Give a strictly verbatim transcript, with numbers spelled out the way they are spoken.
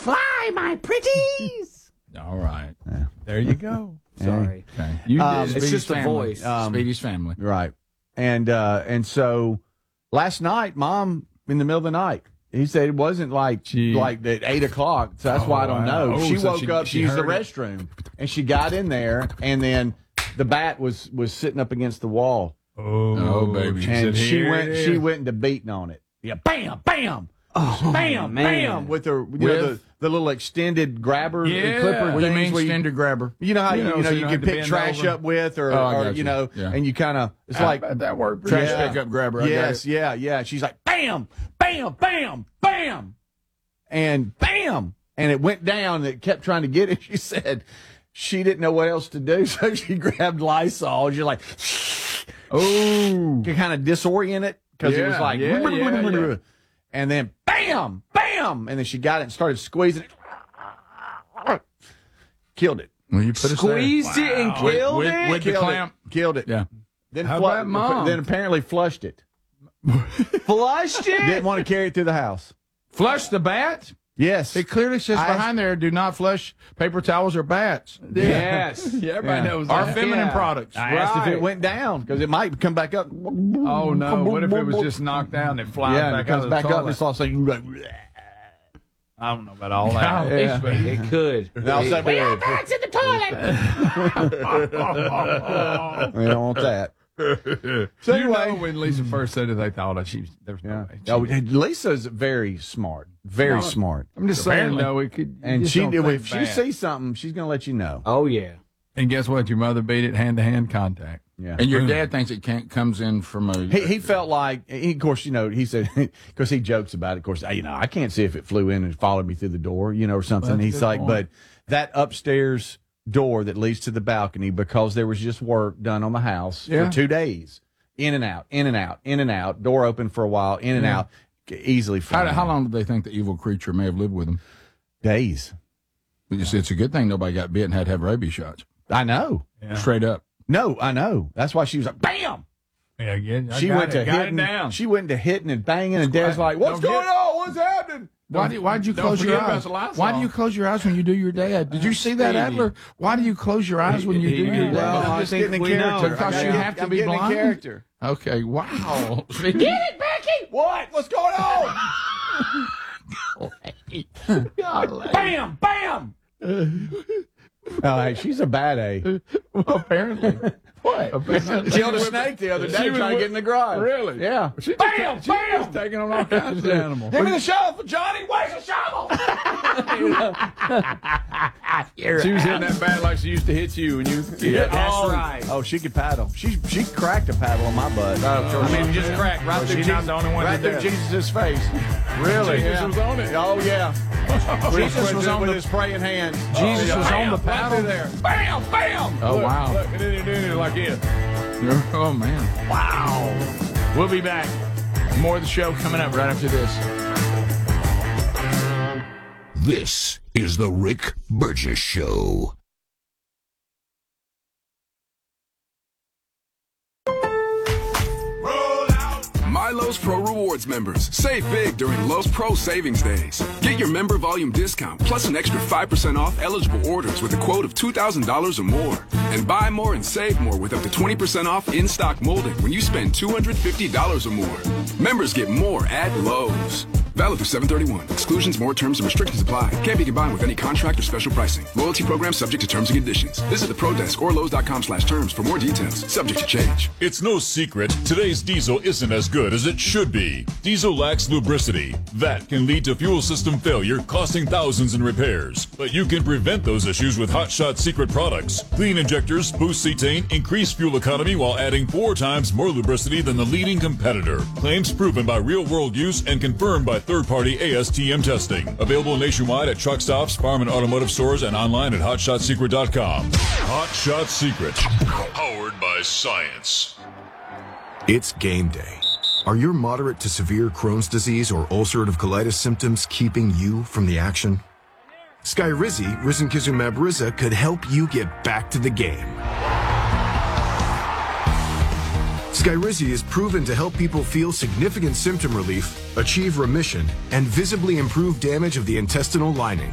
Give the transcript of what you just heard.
Fly, my pretties. All right. Yeah. There you go. Sorry. Okay. You Um, did. It's Speedy's just the family. voice. Um, Speedy's family. Right. And uh, and so last night, Mom, in the middle of the night, he said it wasn't like She- like at eight o'clock. So that's Oh, why I don't wow. know. Oh, she so woke she- up, she she used the heard it. restroom, and she got in there, and then the bat was was sitting up against the wall, Oh, oh baby. She and said, she "Here went it is." she went into beating on it. Yeah, bam, bam. Oh, Bam, man. bam, with her, you With- know, the, the little extended grabber, Yeah. clipper What do you things mean where you- extender grabber? You know how You you, know, you know so you you don't can have to pick bend trash over. up with, or, Oh, I or got you you. know, Yeah. and you kind of it's How like about that word? Trash Yeah. pickup grabber. I got yes, it. yeah, yeah. She's like bam, bam, bam, bam, and bam, and it went down. And it kept trying to get it. She said she didn't know what else to do, so she grabbed Lysol. She's like, Oh. to kind of disorient it because it was Yeah, like, yeah, yeah, yeah. and then bam, bam, and then she got it and started squeezing it, killed it. Well, you put us there. Squeezed it and With- killed with- it? with the Killed clamp. it. Killed it. Yeah. Then, How flu- about Mom? then apparently flushed it. Flushed it? Didn't want to carry it through the house. Flush the bat? Yes. It clearly says I- behind there, do not flush paper towels or bats. Yes. Yeah, everybody Yeah. knows Our that. feminine Yeah. products. I asked if Right. it went down because it might come back up. Oh, no. What if it was just knocked down and it flies yeah, and back it comes out of back the up and toilet? it's all saying, like, I don't know about all that. Yeah. It could. and all of a sudden, we have Bats in the toilet. we don't want that. So So anyway, anyway, when Lisa first said it, they thought that she was, there was no yeah. way. Oh, Lisa's very smart, very No, smart, I'm just saying, Apparently. though, it could. you and just she don't think if she bad. sees something, she's gonna let you know. Oh, yeah. And guess what? Your mother beat it hand to hand contact. Yeah. And your dad thinks it can't comes in from a. He, he felt like, he, of course, you know, he said, because he jokes about it, of course, you know, I can't see if it flew in and followed me through the door, you know, or something. Well, that's a He's good like, point. but that upstairs door that leads to the balcony, because there was just work done on the house Yeah. for two days, in and out, in and out, in and out, door open for a while, in and Yeah. out, c- easily. How, flying. how long did they think the evil creature may have lived with them? Days. It's, it's a good thing nobody got bit and had to have rabies shots. I know. Straight up. No, I know. That's why she was like, bam. Yeah, yeah. She went to hitting. She went to hitting and banging, and Dad's like, "What's Don't going get- on? What's happening?" Why do why did you Don't close your forget about eyes? the Lysol. Why do you close your eyes when you do your dad? Did you see that, Adler? Why do you close your eyes when you do your Well, dad? I'm I just think getting in we character. know. Because I you gotta have get- to I'm be getting in blind. character. Okay, wow. Get it, Becky. What? What's going on? Bam! Bam! Oh, hey, she's a bad A. Apparently. What? Apparently. Killed a snake the other day She was trying to with- get in the garage. Really? Yeah. She Bam! she was Bam! taking on all kinds of animals. Give me the shovel, Johnny. Where's the shovel? She was hitting that bat like she used to hit you when you. Yeah, That's oh, right. Oh, she could paddle. She she cracked a paddle on my butt. I mean, just cracked right through She's Jesus. not the only one right that through did. Jesus' Jesus' face. Really? Jesus yeah. was on it. Oh yeah. Jesus was on with the his praying hand. Jesus Oh, was yeah. on the Right paddle. through there. Bam! Bam! Oh Look, wow. Look, and then you're doing it like this. Oh man. Wow. We'll be back. More of the show coming up right after this. This is the Rick Burgess Show. My Lowe's Pro Rewards members, save big during Lowe's Pro Savings Days. Get your member volume discount plus an extra five percent off eligible orders with a quote of two thousand dollars or more. And buy more and save more with up to twenty percent off in-stock molding when you spend two hundred fifty dollars or more. Members get more at Lowe's. Valid through seven thirty-one. Exclusions, more terms, and restrictions apply. Can't be combined with any contract or special pricing. Loyalty program subject to terms and conditions. Visit the Pro Desk or Lowe's.com slash terms for more details. Subject to change. It's no secret today's diesel isn't as good as it should be. Diesel lacks lubricity. That can lead to fuel system failure, costing thousands in repairs. But you can prevent those issues with Hot Shot Secret products. Clean injectors, boost cetane, increase fuel economy while adding four times more lubricity than the leading competitor. Claims proven by real-world use and confirmed by third-party A S T M testing. Available nationwide at truck stops, farm and automotive stores, and online at hot shot secret dot com. Hot Shot Secret. Powered by science. It's game day. Are your moderate to severe Crohn's disease or ulcerative colitis symptoms keeping you from the action? Skyrizi, risankizumab Riza, could help you get back to the game. Skyrizi is proven to help people feel significant symptom relief, achieve remission, and visibly improve damage of the intestinal lining.